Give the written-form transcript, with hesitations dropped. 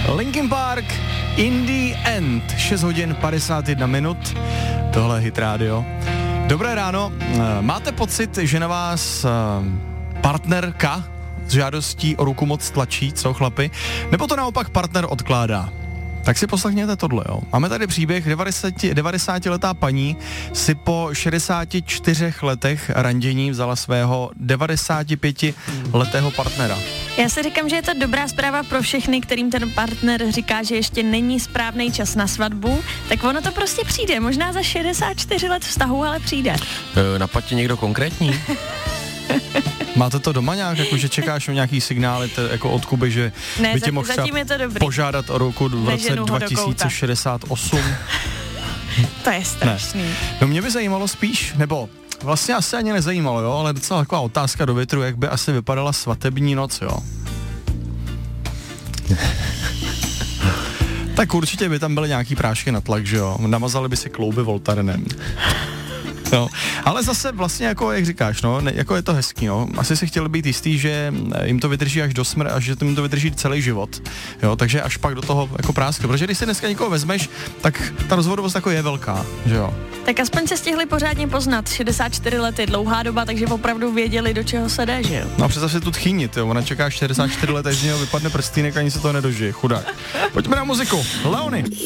Linkin Park, In the End, 6 hodin 51 minut, tohle je Hit Radio. Dobré ráno, máte pocit, že na vás partnerka s žádostí o ruku moc tlačí, co chlapi, nebo to naopak partner odkládá? Tak si poslechněte tohle, jo. Máme tady příběh, 90letá paní si po 64 letech randění vzala svého 95letého partnera. Já si říkám, že je to dobrá zpráva pro všechny, kterým ten partner říká, že ještě není správný čas na svatbu, tak ono to prostě přijde, možná za 64 let vztahu, ale přijde. Napadně někdo konkrétní? Máte to doma nějak, jako že čekáš nějaký signály jako od Kuby, že ne, by tě mohl požádat o ruku v roce 2068? To je strašný. Ne. No mě by zajímalo spíš, nebo vlastně asi ani nezajímalo, jo, ale docela taková otázka do větru, jak by asi vypadala svatební noc, jo. Tak určitě by tam byly nějaký prášky na tlak, že jo, namazali by si klouby Voltarenem. No, ale zase vlastně jako, jak říkáš, no, jako je to hezký, no. Asi si chtěli být jistý, že jim to vydrží až do smrti a že jim to vydrží celý život, jo, takže až pak do toho jako práskne, protože když si dneska někoho vezmeš, tak ta rozvodovost jako je velká, že jo. Tak aspoň se stihli pořádně poznat, 64 let je dlouhá doba, takže opravdu věděli, do čeho se jde, že jo. No a představ si tu tchýnit, jo, ona čeká 64 let, až z něho vypadne prstýnek, ani se toho nedožije, chudák. Pojďme na muziku, Leony.